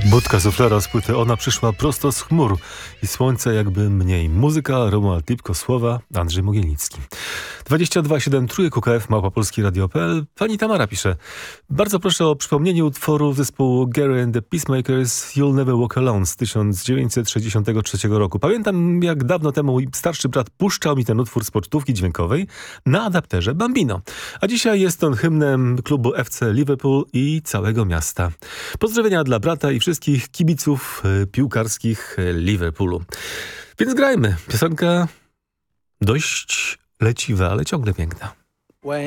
Budka suflera z płyty Ona przyszła prosto z chmur i słońce jakby mniej. Muzyka Romuald Lipko, słowa Andrzej Mogielnicki. 22 Trójek UKF, Małopolski Radio.pl. Pani Tamara pisze: bardzo proszę o przypomnienie utworu zespołu Gary and the Peacemakers You'll Never Walk Alone z 1963 roku. Pamiętam, jak dawno temu mój starszy brat puszczał mi ten utwór z pocztówki dźwiękowej na adapterze Bambino. A dzisiaj jest on hymnem klubu FC Liverpool i całego miasta. Pozdrowienia dla brata i wszystkich kibiców piłkarskich Liverpoolu. Więc grajmy. Piosenka dość leciwa, ale ciągle piękna.